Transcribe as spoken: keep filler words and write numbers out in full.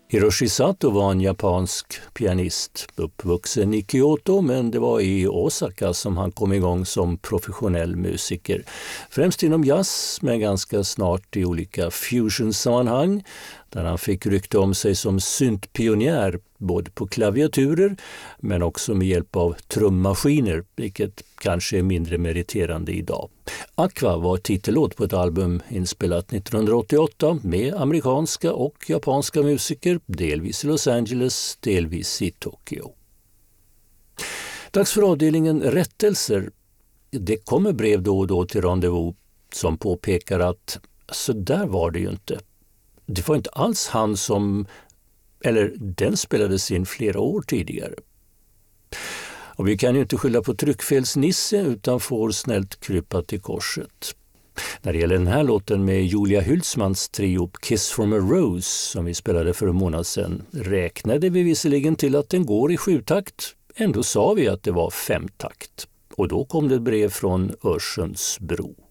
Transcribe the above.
Hiroshi Sato var en japansk pianist, uppvuxen i Kyoto, men det var i Osaka som han kom igång som professionell musiker. Främst inom jazz, men ganska snart i olika fusion-sammanhang, där han fick rykte om sig som syntpionjär både på klaviaturer men också med hjälp av trummaskiner, vilket kanske är mindre meriterande idag. Aqua var titellåt på ett album inspelat nittonhundraåttioåtta med amerikanska och japanska musiker, delvis i Los Angeles, delvis i Tokyo. Dags för avdelningen rättelser. Det kommer brev då och då till Rendezvous som påpekar att så där var det ju inte. Det var inte alls han som, eller den spelades in flera år tidigare. Och vi kan ju inte skylla på tryckfelsnisse utan får snällt krypa till korset. När det gäller den här låten med Julia Hülsmans trio Kiss from a Rose som vi spelade för en månad sedan räknade vi visserligen till att den går i sjutakt. Ändå sa vi att det var femtakt. Och då kom det ett brev från Örsundsbro.